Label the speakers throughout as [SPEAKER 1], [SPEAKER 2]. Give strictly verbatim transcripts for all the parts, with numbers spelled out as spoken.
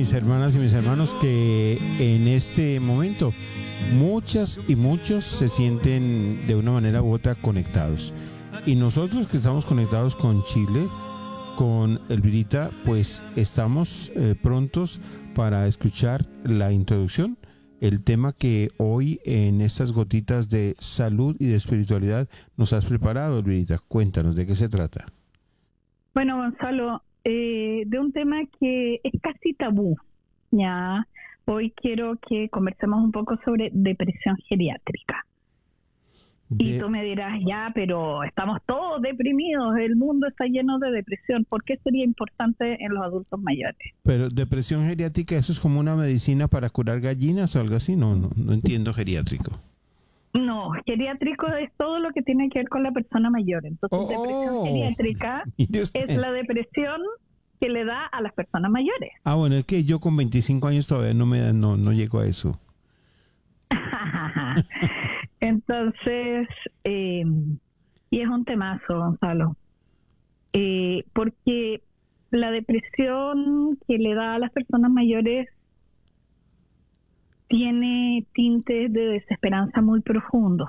[SPEAKER 1] mis hermanas y mis hermanos, que en este momento muchas y muchos se sienten de una manera u otra conectados. Y nosotros que estamos conectados con Chile, con Elvirita, pues estamos eh, prontos para escuchar la introducción, el tema que hoy en estas gotitas de salud y de espiritualidad nos has preparado, Elvirita. Cuéntanos, ¿de qué se trata?
[SPEAKER 2] Bueno, Gonzalo, eh, de un tema que es casi tabú, ¿ya? Hoy quiero que conversemos un poco sobre depresión geriátrica. De... Y tú me dirás, ya, pero estamos todos deprimidos, el mundo está lleno de depresión. ¿Por qué sería importante en los adultos mayores?
[SPEAKER 1] Pero depresión geriátrica, ¿eso es como una medicina para curar gallinas o algo así? No, no, no entiendo geriátrico.
[SPEAKER 2] No, geriátrico es todo lo que tiene que ver con la persona mayor. Entonces,
[SPEAKER 1] oh,
[SPEAKER 2] depresión
[SPEAKER 1] oh.
[SPEAKER 2] geriátrica es la depresión que le da a las personas mayores.
[SPEAKER 1] Ah, bueno, es que yo con veinticinco años todavía no me da, no, no llego a eso.
[SPEAKER 2] Entonces, eh, y es un temazo, Gonzalo, eh, porque la depresión que le da a las personas mayores tiene tintes de desesperanza muy profundos.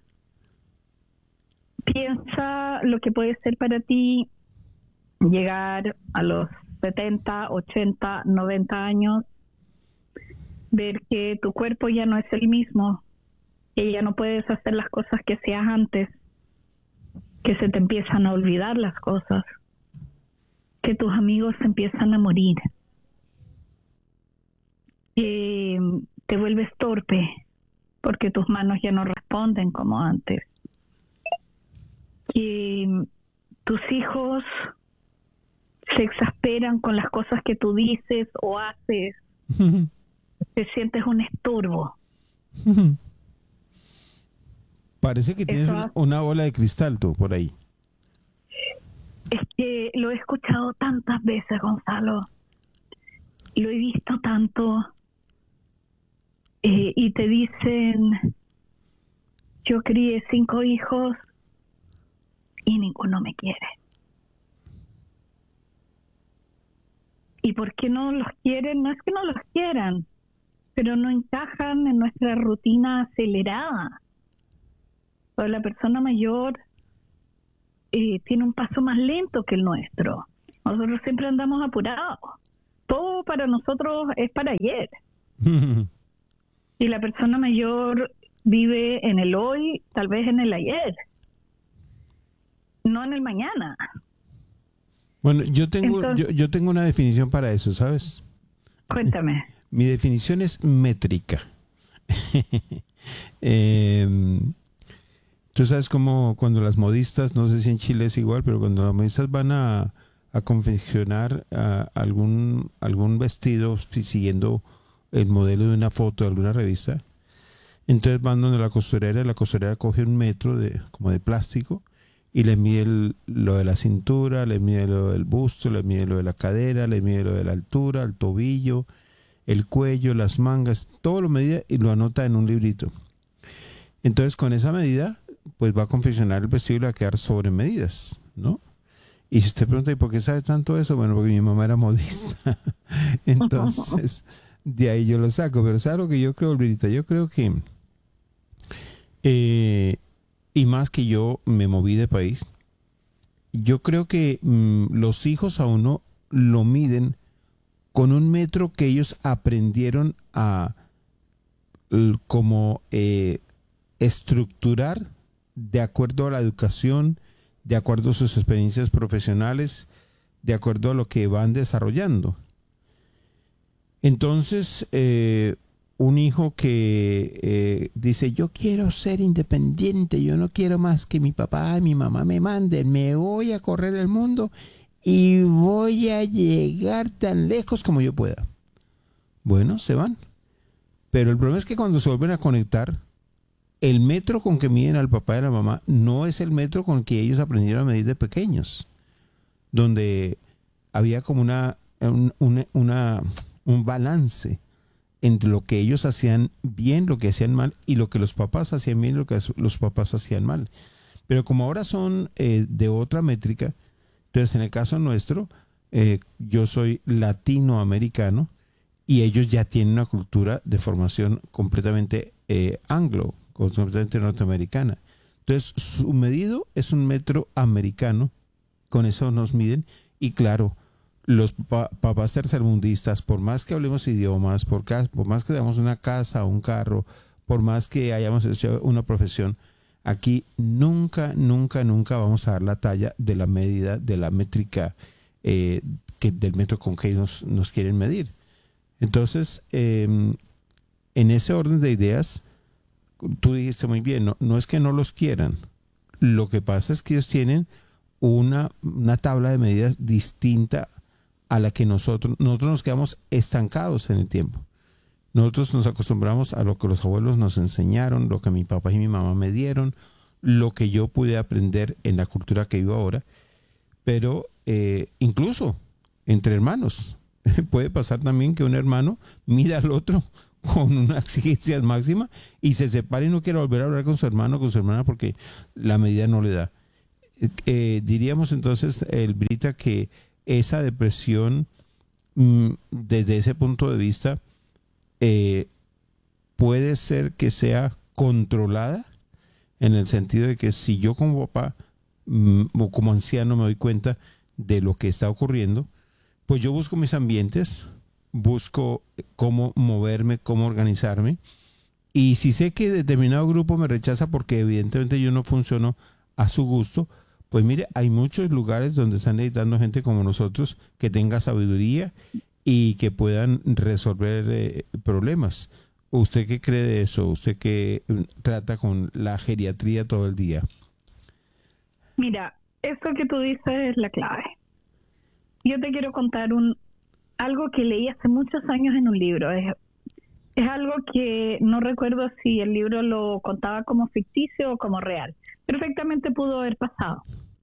[SPEAKER 2] Piensa lo que puede ser para ti llegar a los setenta, ochenta, noventa años, ver que tu cuerpo ya no es el mismo, que ya no puedes hacer las cosas que hacías antes, que se te empiezan a olvidar las cosas, que tus amigos se empiezan a morir, que te vuelves torpe porque tus manos ya no responden como antes, que tus hijos se exasperan con las cosas que tú dices o haces, te sientes un estorbo.
[SPEAKER 1] Parece que tienes una, una bola de cristal tú por ahí.
[SPEAKER 2] Es que lo he escuchado tantas veces, Gonzalo. Lo he visto tanto. Eh, y te dicen, yo crié cinco hijos y ninguno me quiere. ¿Y por qué no los quieren? No es que no los quieran, pero no encajan en nuestra rutina acelerada. Pero la persona mayor eh, tiene un paso más lento que el nuestro. Nosotros siempre andamos apurados. Todo para nosotros es para ayer. Y la persona mayor vive en el hoy, tal vez en el ayer, no en el mañana.
[SPEAKER 1] Bueno, yo tengo, Entonces, yo, yo tengo una definición para eso, ¿sabes?
[SPEAKER 2] Cuéntame.
[SPEAKER 1] Mi definición es métrica. eh, Tú sabes cómo cuando las modistas, no sé si en Chile es igual, pero cuando las modistas van a, a confeccionar a algún, algún vestido siguiendo el modelo de una foto de alguna revista, entonces van donde la costurera y la costurera coge un metro de, como de plástico y le mide el, lo de la cintura, le mide lo del busto, le mide lo de la cadera, le mide lo de la altura, el tobillo, el cuello, las mangas, todo lo mide y lo anota en un librito. Entonces con esa medida pues va a confeccionar el vestido y le va a quedar sobre medidas, ¿no? Y si usted pregunta, ¿y por qué sabe tanto eso? Bueno, porque mi mamá era modista. Entonces, de ahí yo lo saco. Pero ¿sabe lo que yo creo, Elvirita? Yo creo que, eh, y más que yo me moví de país, yo creo que mmm, los hijos a uno lo miden con un metro que ellos aprendieron a como eh, estructurar de acuerdo a la educación, de acuerdo a sus experiencias profesionales, de acuerdo a lo que van desarrollando. Entonces, eh, un hijo que eh, dice, yo quiero ser independiente, yo no quiero más que mi papá y mi mamá me manden, me voy a correr el mundo y voy a llegar tan lejos como yo pueda. Bueno, se van. Pero el problema es que cuando se vuelven a conectar, el metro con que miden al papá y a la mamá no es el metro con que ellos aprendieron a medir de pequeños, donde había como una, un, una, una, un balance entre lo que ellos hacían bien, lo que hacían mal, y lo que los papás hacían bien y lo que los papás hacían mal. Pero como ahora son eh, de otra métrica, entonces en el caso nuestro, eh, yo soy latinoamericano, y ellos ya tienen una cultura de formación completamente eh, anglo, completamente norteamericana. Entonces, su medido es un metro americano, con eso nos miden, y claro, los pa papás tercermundistas, por más que hablemos idiomas, por, por más que tengamos una casa, un carro, por más que hayamos hecho una profesión, aquí nunca, nunca, nunca vamos a dar la talla de la medida, de la métrica eh, que, del metro con que nos, nos quieren medir. Entonces, eh, en ese orden de ideas, tú dijiste muy bien, no, no es que no los quieran. Lo que pasa es que ellos tienen una, una tabla de medidas distinta a la que nosotros, nosotros nos quedamos estancados en el tiempo. Nosotros nos acostumbramos a lo que los abuelos nos enseñaron, lo que mi papá y mi mamá me dieron, lo que yo pude aprender en la cultura que vivo ahora. Pero eh, incluso entre hermanos, puede pasar también que un hermano mira al otro con una exigencia máxima y se separa y no quiere volver a hablar con su hermano o con su hermana porque la medida no le da. Eh, diríamos entonces, Elbrita, que esa depresión, mmm, desde ese punto de vista, eh, puede ser que sea controlada, en el sentido de que si yo como papá mmm, o como anciano me doy cuenta de lo que está ocurriendo, pues yo busco mis ambientes, busco cómo moverme, cómo organizarme, y si sé que determinado grupo me rechaza porque evidentemente yo no funciono a su gusto, pues mire, hay muchos lugares donde están necesitando gente como nosotros que tenga sabiduría y que puedan resolver eh, problemas. ¿Usted qué cree de eso? ¿Usted que trata con la geriatría todo el día?
[SPEAKER 2] Mira, esto que tú dices es la clave. Yo te quiero contar un algo que leí hace muchos años en un libro. Es, es algo que no recuerdo si el libro lo contaba como ficticio o como real. Perfectamente pudo haber pasado.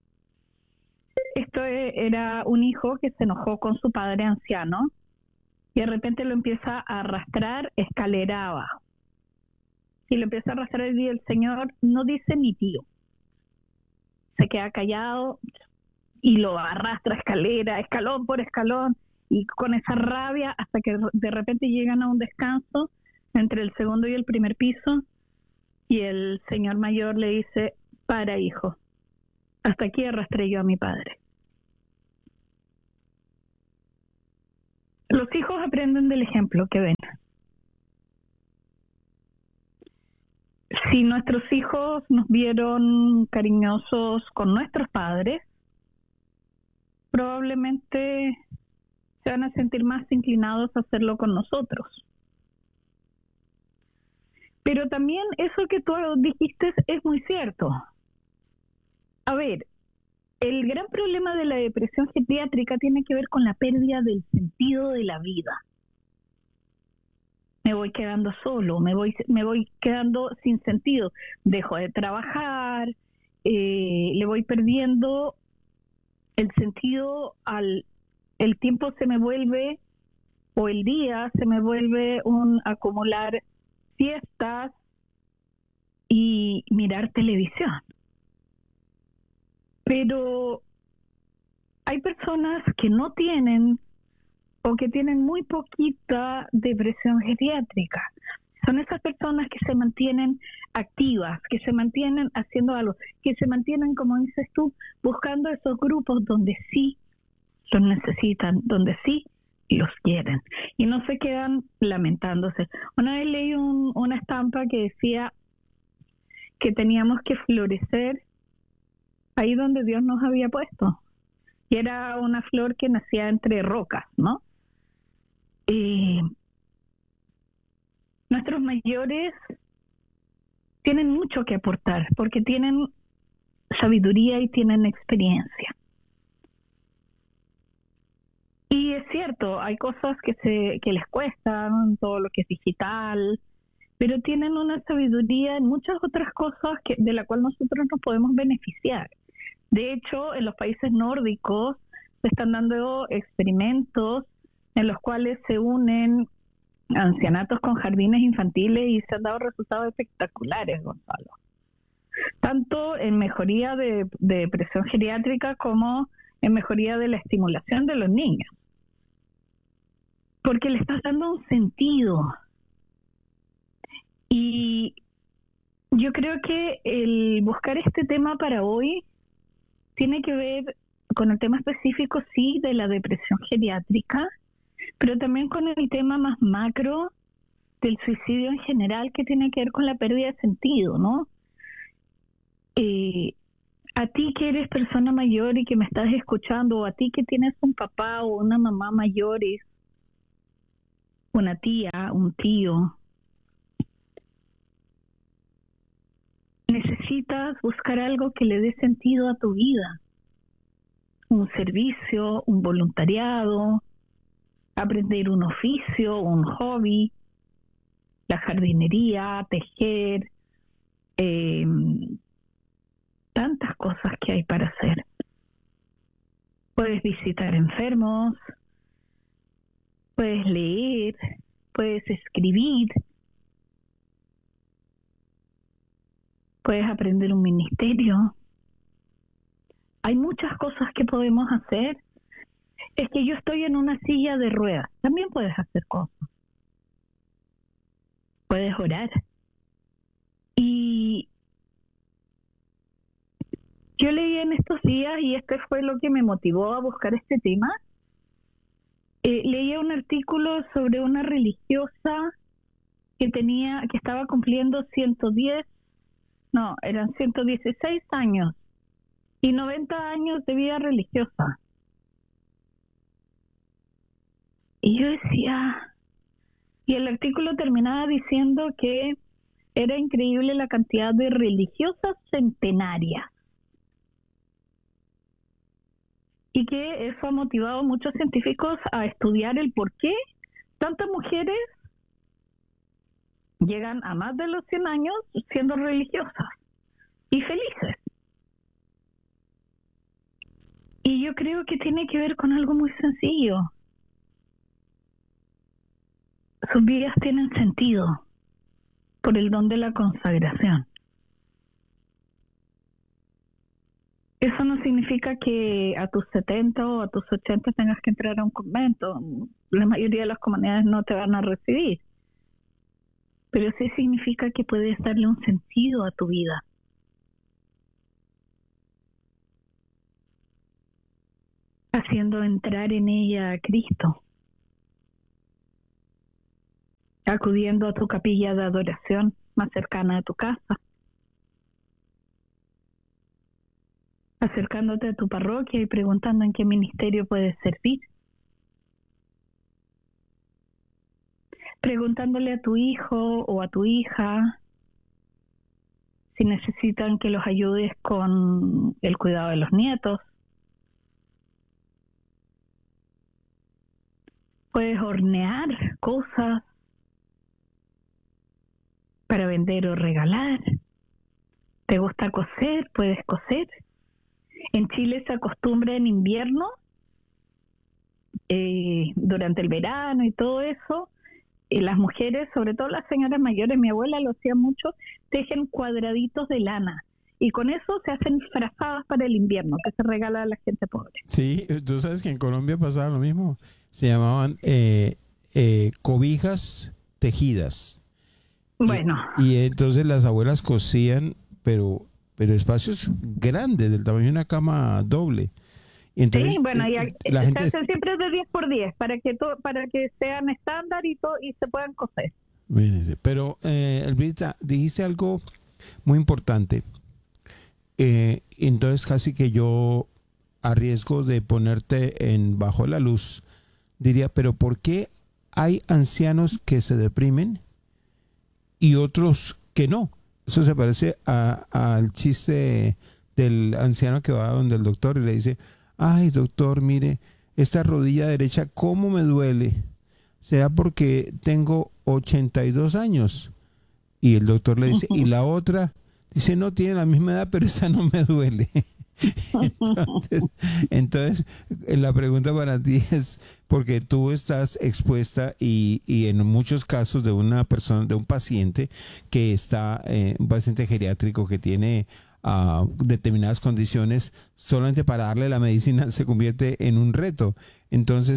[SPEAKER 2] Esto era un hijo que se enojó con su padre anciano y de repente lo empieza a arrastrar escalera abajo. Y lo empieza a arrastrar y el señor no dice ni tío. Se queda callado y lo arrastra escalera, escalón por escalón, y con esa rabia hasta que de repente llegan a un descanso entre el segundo y el primer piso y el señor mayor le dice: para, hijo, hasta aquí arrastré yo a mi padre. Los hijos aprenden del ejemplo que ven. Si nuestros hijos nos vieron cariñosos con nuestros padres, probablemente se van a sentir más inclinados a hacerlo con nosotros. Pero también eso que tú dijiste es muy cierto. A ver, el gran problema de la depresión geriátrica tiene que ver con la pérdida del sentido de la vida. Me voy quedando solo, me voy, me voy quedando sin sentido. Dejo de trabajar, eh, le voy perdiendo el sentido al... El tiempo se me vuelve, o el día se me vuelve un acumular fiestas y mirar televisión. Pero hay personas que no tienen o que tienen muy poquita depresión geriátrica. Son esas personas que se mantienen activas, que se mantienen haciendo algo, que se mantienen, como dices tú, buscando esos grupos donde sí los necesitan, donde sí los quieren y no se quedan lamentándose. Una vez leí un, una estampa que decía que teníamos que florecer ahí donde Dios nos había puesto, y era una flor que nacía entre rocas, ¿no? Y nuestros mayores tienen mucho que aportar porque tienen sabiduría y tienen experiencia. Y es cierto, hay cosas que se que les cuestan, todo lo que es digital, pero tienen una sabiduría en muchas otras cosas que de la cual nosotros nos podemos beneficiar. De hecho, en los países nórdicos se están dando experimentos en los cuales se unen ancianatos con jardines infantiles y se han dado resultados espectaculares, Gonzalo. Tanto en mejoría de, de depresión geriátrica como en mejoría de la estimulación de los niños. porque le estás dando un sentido. Y yo creo que el buscar este tema para hoy tiene que ver con el tema específico, sí, de la depresión geriátrica, pero también con el tema más macro del suicidio en general, que tiene que ver con la pérdida de sentido, ¿no? Eh, a ti que eres persona mayor y que me estás escuchando, o a ti que tienes un papá o una mamá mayores, una tía, un tío, necesitas buscar algo que le dé sentido a tu vida. Un servicio, un voluntariado, aprender un oficio, un hobby, la jardinería, tejer, eh, tantas cosas que hay para hacer. Puedes visitar enfermos, puedes leer, puedes escribir, puedes aprender un ministerio. Hay muchas cosas que podemos hacer. Es que yo estoy en una silla de ruedas. También puedes hacer cosas. Puedes orar. Y yo leí en estos días, y este fue lo que me motivó a buscar este tema, eh, leía un artículo sobre una religiosa que tenía, que estaba cumpliendo ciento diez, no, eran ciento dieciséis años y noventa años de vida religiosa. Y yo decía, y el artículo terminaba diciendo que era increíble la cantidad de religiosas centenarias. Y que eso ha motivado a muchos científicos a estudiar el por qué tantas mujeres llegan a más de los cien años siendo religiosas y felices. Y yo creo que tiene que ver con algo muy sencillo. Sus vidas tienen sentido por el don de la consagración. Eso no significa que a tus setenta o a tus ochenta tengas que entrar a un convento. La mayoría de las comunidades no te van a recibir. Pero sí significa que puedes darle un sentido a tu vida. Haciendo entrar en ella a Cristo. Acudiendo a tu capilla de adoración más cercana a tu casa. Acercándote a tu parroquia y preguntando en qué ministerio puedes servir. Preguntándole a tu hijo o a tu hija si necesitan que los ayudes con el cuidado de los nietos. Puedes hornear cosas para vender o regalar. ¿Te gusta coser? Puedes coser. En Chile se acostumbra en invierno, eh, durante el verano y todo eso, y las mujeres, sobre todo las señoras mayores, mi abuela lo hacía mucho, tejen cuadraditos de lana. Y con eso se hacen frazadas para el invierno, que se regala a la gente pobre.
[SPEAKER 1] Sí, tú sabes que en Colombia pasaba lo mismo. Se llamaban eh, eh, cobijas tejidas.
[SPEAKER 2] Bueno.
[SPEAKER 1] Y, y entonces las abuelas cosían, pero... pero espacios grandes, del tamaño de una cama doble. Y entonces,
[SPEAKER 2] sí, bueno, y
[SPEAKER 1] la
[SPEAKER 2] se
[SPEAKER 1] gente
[SPEAKER 2] hacen siempre de diez por diez para que to, para que sean estándar y todo y se puedan coser.
[SPEAKER 1] Pero, eh, Elvita, dijiste algo muy importante. Eh, entonces, casi que yo, a riesgo de ponerte en bajo la luz, diría, pero ¿por qué hay ancianos que se deprimen y otros que no? Eso se parece al chiste del anciano que va donde el doctor y le dice, ay doctor, mire, esta rodilla derecha, ¿cómo me duele? ¿Será porque tengo ochenta y dos años? Y el doctor le dice, ¿y la otra? Dice, no, tiene la misma edad, pero esa no me duele. Entonces, entonces, la pregunta para ti es, porque tú estás expuesta y, y en muchos casos de una persona, de un paciente que está, eh, un paciente geriátrico que tiene uh, determinadas condiciones, solamente para darle la medicina se convierte en un reto. Entonces,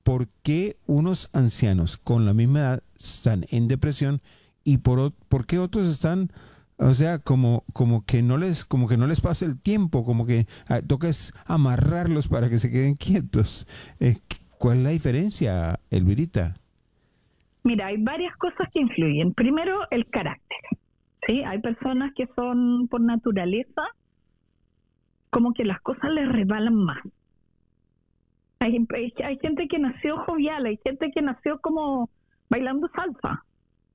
[SPEAKER 1] ¿por qué unos ancianos con la misma edad están en depresión y por, por qué otros están, o sea, como, como que no les, como que no les pasa el tiempo, como que ah, toca es amarrarlos para que se queden quietos? Eh, ¿Cuál es la diferencia, Elvirita?
[SPEAKER 2] Mira, hay varias cosas que influyen. Primero, el carácter. ¿Sí? Hay personas que son por naturaleza como que las cosas les resbalan más. Hay, hay, hay gente que nació jovial, hay gente que nació como bailando salsa.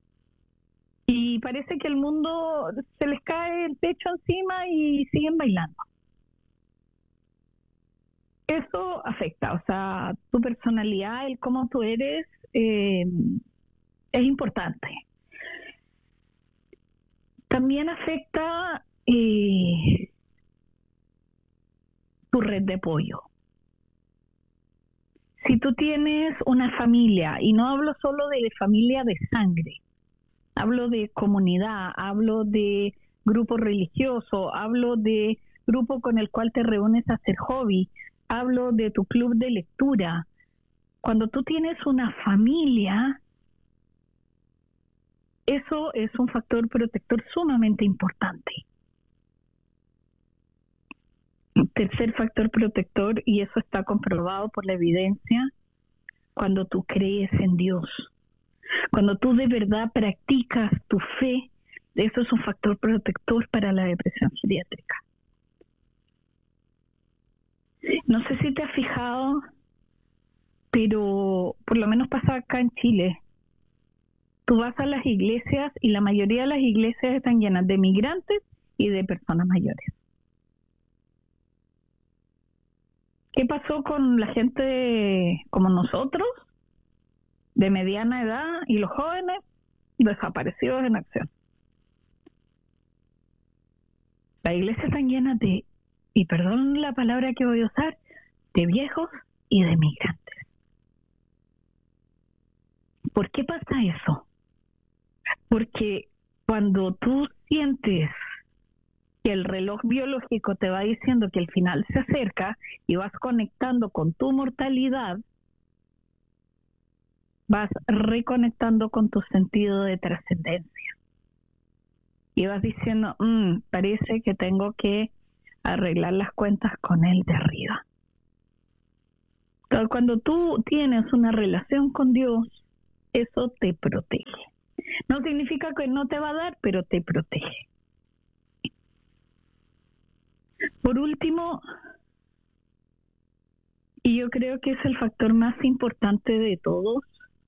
[SPEAKER 2] Y parece que el mundo se les cae el techo encima y siguen bailando. Eso afecta, o sea, tu personalidad, el cómo tú eres, eh, es importante. También afecta eh, tu red de apoyo. Si tú tienes una familia, y no hablo solo de familia de sangre, hablo de comunidad, hablo de grupo religioso, hablo de grupo con el cual te reúnes a hacer hobby, hablo de tu club de lectura. Cuando tú tienes una familia, eso es un factor protector sumamente importante. Tercer factor protector, y eso está comprobado por la evidencia, cuando tú crees en Dios. Cuando tú de verdad practicas tu fe, eso es un factor protector para la depresión geriátrica. No sé si te has fijado, pero por lo menos pasa acá en Chile. Tú vas a las iglesias y la mayoría de las iglesias están llenas de migrantes y de personas mayores. ¿Qué pasó con la gente como nosotros, de mediana edad, y los jóvenes desaparecidos en acción? Las iglesias están llenas de, y perdón la palabra que voy a usar, de viejos y de migrantes. ¿Por qué pasa eso? Porque cuando tú sientes que el reloj biológico te va diciendo que el final se acerca y vas conectando con tu mortalidad, vas reconectando con tu sentido de trascendencia. Y vas diciendo, mmm, parece que tengo que arreglar las cuentas con el de arriba. Entonces, cuando tú tienes una relación con Dios, eso te protege. No significa que no te va a dar, pero te protege. Por último, y yo creo que es el factor más importante de todos,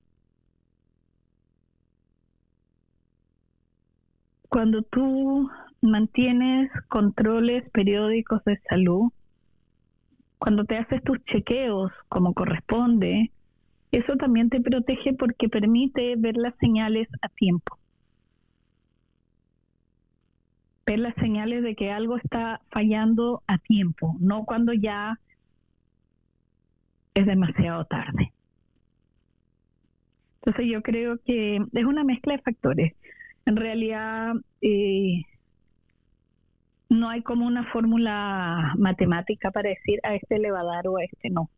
[SPEAKER 2] cuando tú mantienes controles periódicos de salud, cuando te haces tus chequeos como corresponde, eso también te protege porque permite ver las señales a tiempo. Ver las señales de que algo está fallando a tiempo, no cuando ya es demasiado tarde. Entonces yo creo que es una mezcla de factores. En realidad eh, no hay como una fórmula matemática para decir a este le va a dar o a este no.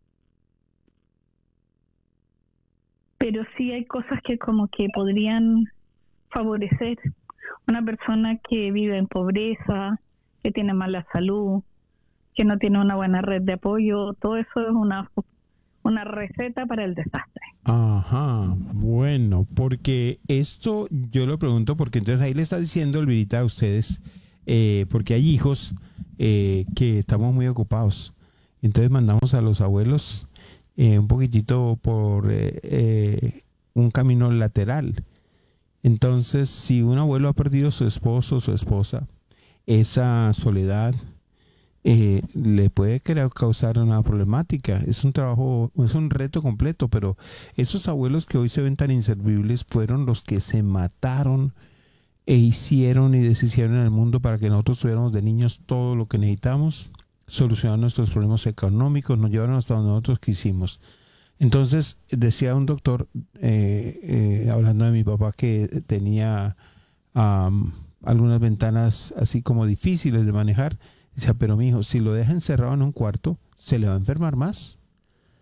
[SPEAKER 2] Pero sí hay cosas que como que podrían favorecer. Una persona que vive en pobreza, que tiene mala salud, que no tiene una buena red de apoyo, todo eso es una, una receta para el desastre.
[SPEAKER 1] Ajá, bueno, porque esto yo lo pregunto porque entonces ahí le está diciendo, Elvirita, a ustedes, eh, porque hay hijos eh, que estamos muy ocupados. Entonces mandamos a los abuelos eh, un poquitito por eh, eh, un camino lateral. Entonces, si un abuelo ha perdido a su esposo o su esposa, esa soledad eh, le puede causar una problemática. Es un trabajo, es un reto completo, pero esos abuelos que hoy se ven tan inservibles fueron los que se mataron e hicieron y deshicieron en el mundo para que nosotros tuviéramos de niños todo lo que necesitamos, solucionar nuestros problemas económicos, nos llevaron hasta donde nosotros quisimos. Entonces, decía un doctor, eh, eh, hablando de mi papá, que tenía um, algunas ventanas así como difíciles de manejar. Decía, pero mi hijo, si lo deja encerrado en un cuarto, se le va a enfermar más.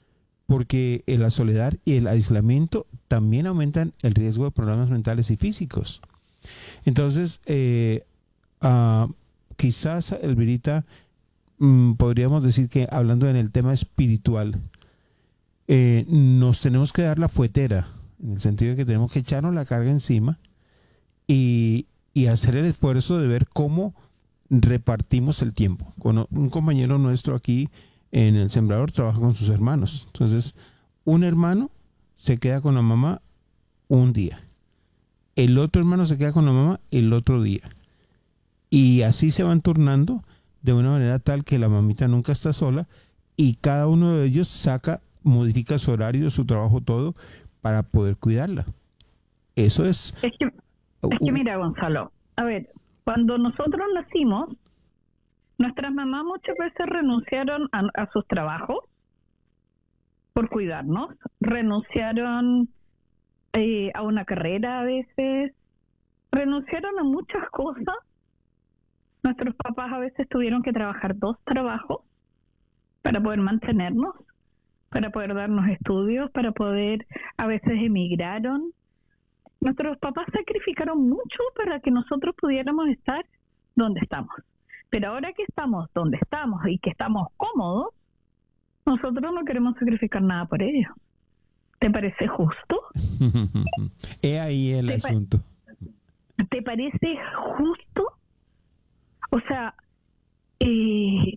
[SPEAKER 1] porque la soledad y el aislamiento también aumentan el riesgo de problemas mentales y físicos. Entonces, eh, uh, quizás, Elvirita, mmm, podríamos decir que hablando en el tema espiritual, eh, nos tenemos que dar la fuetera, en el sentido de que tenemos que echarnos la carga encima y, y hacer el esfuerzo de ver cómo repartimos el tiempo. Con un compañero nuestro aquí en El Sembrador trabaja con sus hermanos. Entonces, un hermano se queda con la mamá un día. El otro hermano se queda con la mamá el otro día. Y así se van turnando de una manera tal que la mamita nunca está sola y cada uno de ellos saca, modifica su horario, su trabajo, todo para poder cuidarla. Eso es...
[SPEAKER 2] Es que, es que mira, Gonzalo, a ver, cuando nosotros nacimos, nuestras mamás muchas veces renunciaron a, a sus trabajos por cuidarnos, renunciaron eh, a una carrera a veces, renunciaron a muchas cosas. Nuestros papás a veces tuvieron que trabajar dos trabajos para poder mantenernos, para poder darnos estudios, para poder, a veces emigraron. Nuestros papás sacrificaron mucho para que nosotros pudiéramos estar donde estamos. Pero ahora que estamos donde estamos y que estamos cómodos, nosotros no queremos sacrificar nada por ellos. ¿Te parece justo?
[SPEAKER 1] He ahí el
[SPEAKER 2] ¿Te
[SPEAKER 1] asunto.
[SPEAKER 2] Pa- ¿Te parece justo? O sea, eh,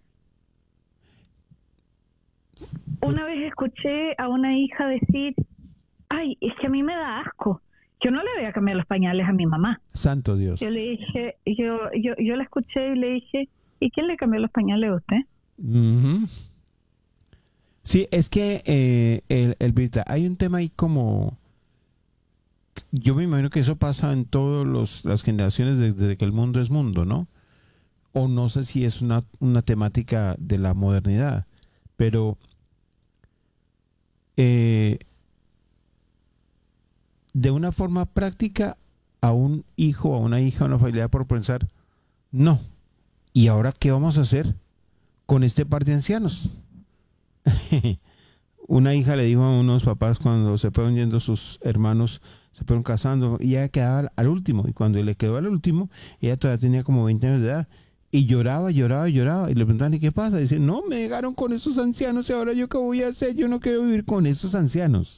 [SPEAKER 2] una vez escuché a una hija decir, ay, es que a mí me da asco. Yo no le voy a cambiar los pañales a mi mamá.
[SPEAKER 1] Santo Dios.
[SPEAKER 2] Yo le dije, yo, yo, yo la escuché y le dije, ¿y quién le cambió los pañales a usted?
[SPEAKER 1] Uh-huh. Sí, es que, eh, el, el Brita, hay un tema ahí como... Yo me imagino que eso pasa en todas las generaciones desde, desde que el mundo es mundo, ¿no? O no sé si es una, una temática de la modernidad, pero... Eh, de una forma práctica a un hijo, a una hija, a una familia por pensar, no, ¿y ahora qué vamos a hacer con este par de ancianos? Una hija le dijo a unos papás cuando se fueron yendo sus hermanos, se fueron casando, y ella quedaba al último, y cuando le quedó al último, ella todavía tenía como veinte años de edad, y lloraba, lloraba, lloraba, y le preguntaban, ¿y qué pasa? Dice, no, me dejaron con esos ancianos, y ahora yo qué voy a hacer, yo no quiero vivir con esos ancianos.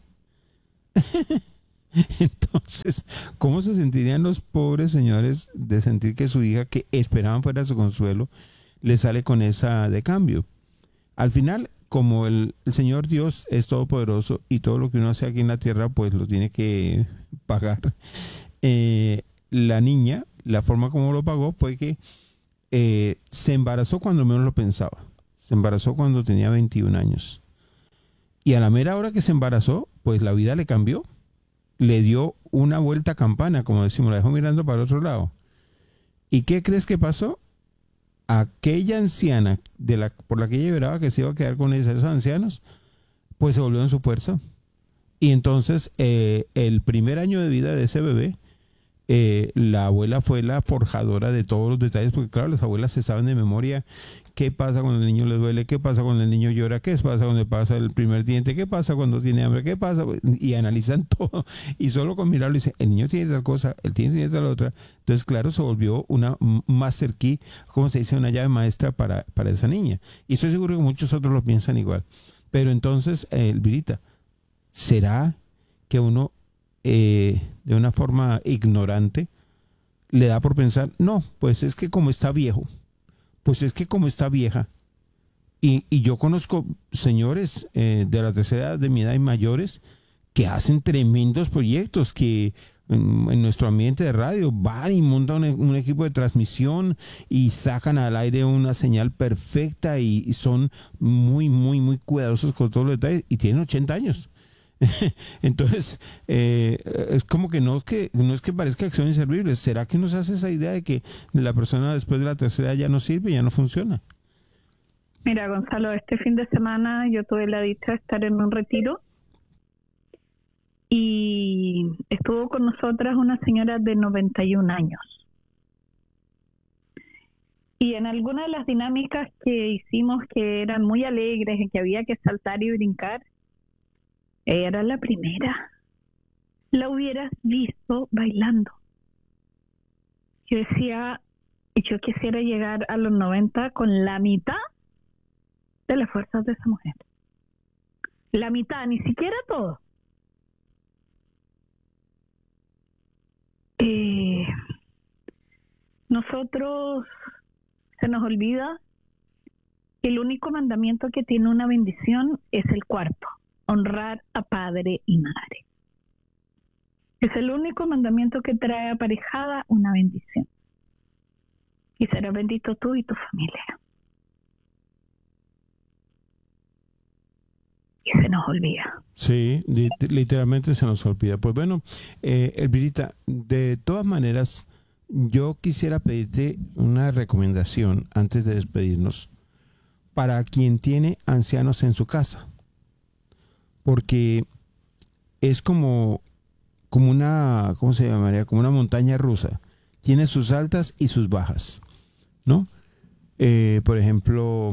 [SPEAKER 1] Entonces, ¿cómo se sentirían los pobres señores de sentir que su hija, que esperaban fuera su consuelo, le sale con esa de cambio? Al final, como el, el Señor Dios es todopoderoso y todo lo que uno hace aquí en la tierra, pues lo tiene que pagar. Eh, la niña, la forma como lo pagó fue que eh, se embarazó cuando menos lo pensaba. Se embarazó cuando tenía veintiún años. Y a la mera hora que se embarazó, pues la vida le cambió. Le dio una vuelta a campana, como decimos, la dejó mirando para el otro lado. ¿Y qué crees que pasó? Aquella anciana de la, por la que ella lloraba que se iba a quedar con esos ancianos, pues se volvió en su fuerza. Y entonces, eh, el primer año de vida de ese bebé, eh, la abuela fue la forjadora de todos los detalles, porque claro, las abuelas se saben de memoria qué pasa cuando el niño le duele, qué pasa cuando el niño llora, qué pasa cuando le pasa el primer diente, qué pasa cuando tiene hambre, qué pasa, y analizan todo, y solo con mirarlo dicen, el niño tiene tal cosa, el niño tiene tal otra. Entonces claro, se volvió una master key, como se dice, una llave maestra para, para esa niña, y estoy seguro que muchos otros lo piensan igual. Pero entonces, eh, Elvirita, ¿será que uno eh, de una forma ignorante le da por pensar, no, pues es que como está viejo, pues es que como está vieja, y, y yo conozco señores eh, de la tercera edad, de mi edad y mayores, que hacen tremendos proyectos, que en, en nuestro ambiente de radio van y montan un, un equipo de transmisión y sacan al aire una señal perfecta y, y son muy, muy, muy cuidadosos con todos los detalles y tienen ochenta años. Entonces, eh, es como que no, es que no es que parezca que son inservibles. ¿Será que nos hace esa idea de que la persona después de la tercera ya no sirve, ya no funciona?
[SPEAKER 2] Mira, Gonzalo, este fin de semana yo tuve la dicha de estar en un retiro y estuvo con nosotras una señora de noventa y un años. Y en alguna de las dinámicas que hicimos, que eran muy alegres, en que había que saltar y brincar, Ella era la primera. La hubieras visto bailando. Yo decía, yo quisiera llegar a los noventa con la mitad de las fuerzas de esa mujer. La mitad, ni siquiera todo. Eh, nosotros se nos olvida que el único mandamiento que tiene una bendición es el cuarto, honrar a padre y madre. Es el único mandamiento que trae aparejada una bendición. Y serás bendito tú y tu familia. Y se nos olvida.
[SPEAKER 1] Sí, li- literalmente se nos olvida. Pues bueno, eh, Elvirita, de todas maneras, yo quisiera pedirte una recomendación antes de despedirnos para quien tiene ancianos en su casa. Porque es como, como una, ¿cómo se llamaría? Como una montaña rusa. Tiene sus altas y sus bajas, ¿no? Eh, por ejemplo,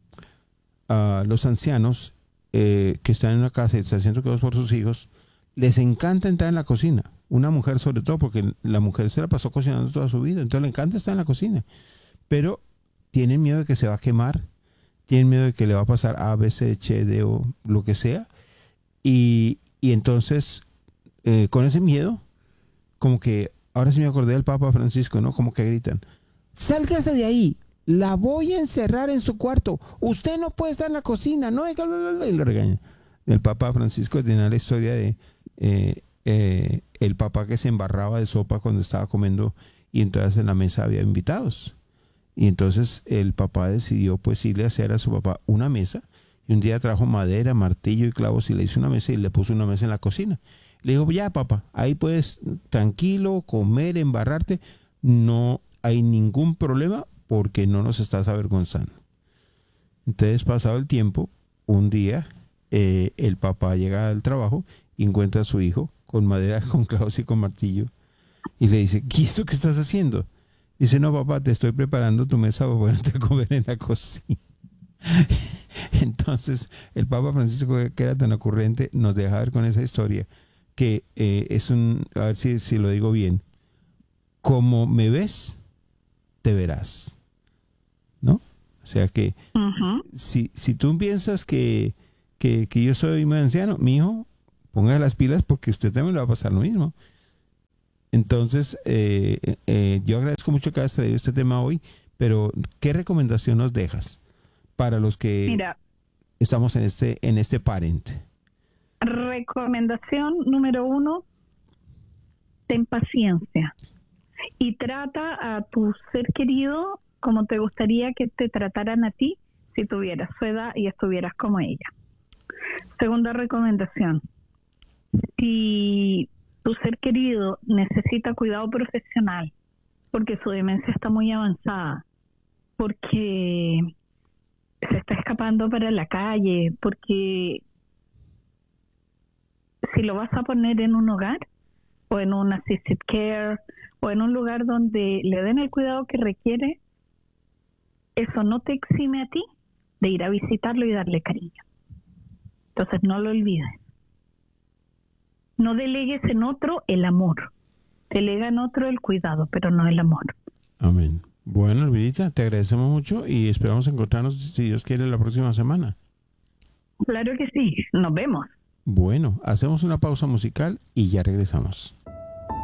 [SPEAKER 1] a los ancianos eh, que están en una casa y están haciendo cosas por sus hijos, les encanta entrar en la cocina. Una mujer sobre todo, porque la mujer se la pasó cocinando toda su vida, entonces le encanta estar en la cocina. Pero tienen miedo de que se va a quemar, tienen miedo de que le va a pasar A, B, C, H, D o lo que sea. Y, y entonces, eh, con ese miedo, como que, ahora sí me acordé del Papa Francisco, ¿no? Como que gritan, sálgase de ahí, la voy a encerrar en su cuarto, usted no puede estar en la cocina, no, y lo regaña. El Papa Francisco tiene la historia de eh, eh, el papá que se embarraba de sopa cuando estaba comiendo y entonces en la mesa había invitados. Y entonces el papá decidió pues irle a hacer a su papá una mesa. Y un día trajo madera, martillo y clavos y le hizo una mesa y le puso una mesa en la cocina. Le dijo, ya papá, ahí puedes tranquilo comer, embarrarte. No hay ningún problema porque no nos estás avergonzando. Entonces, pasado el tiempo, un día eh, el papá llega al trabajo y encuentra a su hijo con madera, con clavos y con martillo. Y le dice, ¿qué es eso que estás haciendo? Dice, no papá, te estoy preparando tu mesa para ponerte a comer en la cocina. Entonces el Papa Francisco, que era tan ocurrente, nos deja ver con esa historia que eh, es un, a ver si, si lo digo bien, como me ves, te verás, ¿no? O sea que uh-huh. si, si tú piensas que, que, que yo soy muy anciano, mi hijo, ponga las pilas porque usted también le va a pasar lo mismo. Entonces eh, eh, yo agradezco mucho que hayas traído este tema hoy, pero ¿qué recomendación nos dejas para los que Mira, estamos en este en este parente?
[SPEAKER 2] Recomendación número uno, ten paciencia y trata a tu ser querido como te gustaría que te trataran a ti si tuvieras su edad y estuvieras como ella. Segunda recomendación, si tu ser querido necesita cuidado profesional porque su demencia está muy avanzada, porque se está escapando para la calle, porque si lo vas a poner en un hogar o en un assisted care o en un lugar donde le den el cuidado que requiere, eso no te exime a ti de ir a visitarlo y darle cariño. Entonces no lo olvides. No delegues en otro el amor. Delega en otro el cuidado, pero no el amor.
[SPEAKER 1] Amén. Bueno, Elvirita, te agradecemos mucho y esperamos encontrarnos, si Dios quiere, la próxima semana.
[SPEAKER 2] Claro que sí. Nos vemos.
[SPEAKER 1] Bueno, hacemos una pausa musical y ya regresamos.